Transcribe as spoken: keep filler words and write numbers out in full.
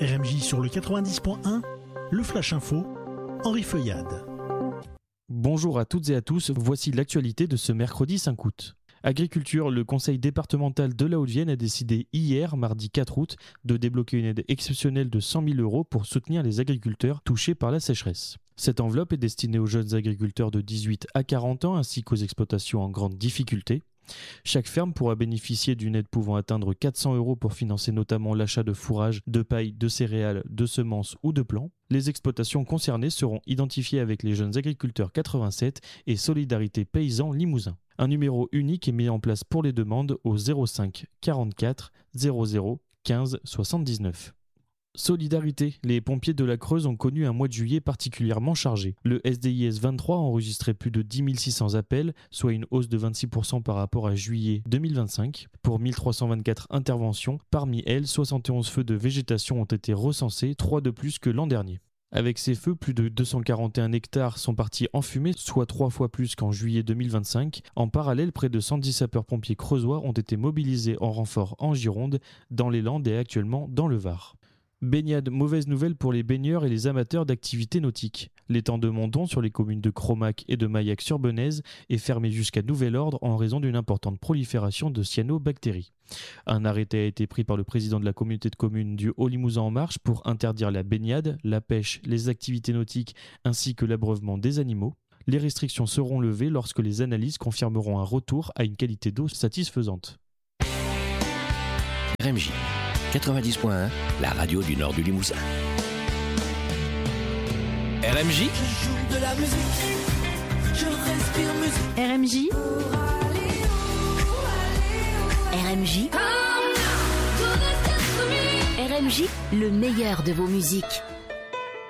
R M J sur le quatre-vingt-dix point un, le Flash Info, Henri Feuillade. Bonjour à toutes et à tous, voici l'actualité de ce mercredi cinq août. Agriculture, le conseil départemental de la Haute-Vienne a décidé hier, mardi quatre août, de débloquer une aide exceptionnelle de cent mille euros pour soutenir les agriculteurs touchés par la sécheresse. Cette enveloppe est destinée aux jeunes agriculteurs de dix-huit à quarante ans ainsi qu'aux exploitations en grande difficulté. Chaque ferme pourra bénéficier d'une aide pouvant atteindre quatre cents euros pour financer notamment l'achat de fourrage, de paille, de céréales, de semences ou de plants. Les exploitations concernées seront identifiées avec les jeunes agriculteurs quatre-vingt-sept et Solidarité Paysans Limousin. Un numéro unique est mis en place pour les demandes au zéro cinq quarante-quatre zéro zéro quinze soixante-dix-neuf. Solidarité, les pompiers de la Creuse ont connu un mois de juillet particulièrement chargé. Le S D I S vingt-trois a enregistré plus de dix mille six cents appels, soit une hausse de vingt-six pour cent par rapport à juillet deux mille vingt-cinq. Pour mille trois cent vingt-quatre interventions, parmi elles, soixante et onze feux de végétation ont été recensés, trois de plus que l'an dernier. Avec ces feux, plus de deux cent quarante et un hectares sont partis en fumée, soit trois fois plus qu'en juillet deux mille vingt-cinq. En parallèle, près de cent dix sapeurs-pompiers creusois ont été mobilisés en renfort en Gironde, dans les Landes et actuellement dans le Var. Baignade, mauvaise nouvelle pour les baigneurs et les amateurs d'activités nautiques. L'étang de Mondon sur les communes de Cromac et de Maillac-sur-Benaise est fermé jusqu'à nouvel ordre en raison d'une importante prolifération de cyanobactéries. Un arrêté a été pris par le président de la communauté de communes du Haut-Limousin en marche pour interdire la baignade, la pêche, les activités nautiques ainsi que l'abreuvement des animaux. Les restrictions seront levées lorsque les analyses confirmeront un retour à une qualité d'eau satisfaisante. R M J quatre-vingt-dix point un, la radio du nord du Limousin. R M J. Je joue de la musique, je respire musique. R M J. R M J. R M J, le meilleur de vos musiques.